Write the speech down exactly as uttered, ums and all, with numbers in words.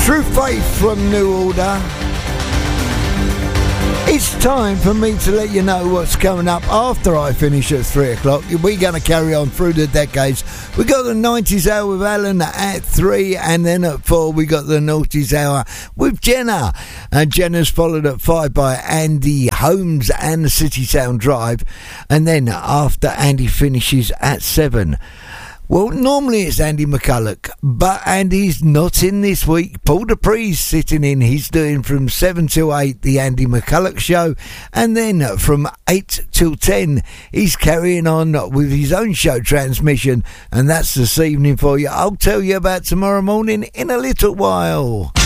Through Faith from New Order. It's time for me to let you know what's coming up after I finish at three o'clock. We're going to carry on through the decades. We got the nineties hour with Alan at three, and then at four we got the noughties hour with Jenna. And Jenna's followed at five by Andy Holmes and the City Sound Drive. And then after Andy finishes at seven, well, normally it's Andy McCulloch, but Andy's not in this week. Paul Dupree's sitting in. He's doing from seven till eight the Andy McCulloch show, and then from eight till ten he's carrying on with his own show transmission, and that's this evening for you. I'll tell you about tomorrow morning in a little while.